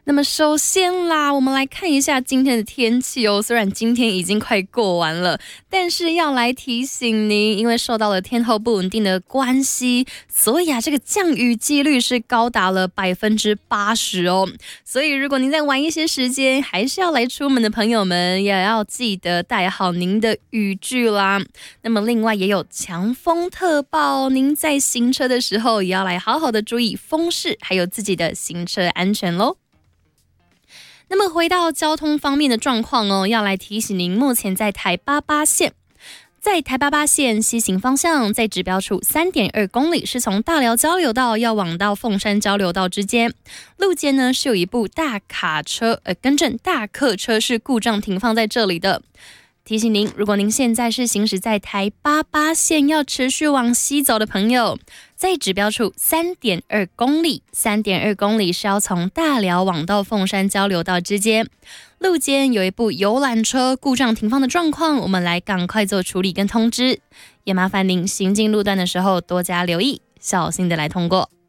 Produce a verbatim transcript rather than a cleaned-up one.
那么首先啦，我们来看一下今天的天气哦。虽然今天已经快过完了，但是要来提醒您，因为受到了天候不稳定的关系，所以啊，这个降雨几率是高达了百分之八十哦。所以如果您再晚一些时间，还是要来出门的朋友们，也要记得带好您的雨具啦。那么另外也有强风特报，您在行车的时候也要来好好的注意风势，还有自己的行车安全咯。那么回到交通方面的状况哦，要来提醒您，目前在台八八线，在台八八线西行方向，在指标处 三点二公里，是从大寮交流道要往到凤山交流道之间，路肩呢是有一部大卡车，呃，更正大客车是故障停放在这里的。提醒您，如果您现在是行驶在台八八线要持续往西走的朋友，在指标处 三点二公里 ,三点二公里是要从大寮往到凤山交流道之间，路肩有一部游览车故障停放的状况，我们来赶快做处理跟通知，也麻烦您行进路段的时候多加留意，小心的来通过。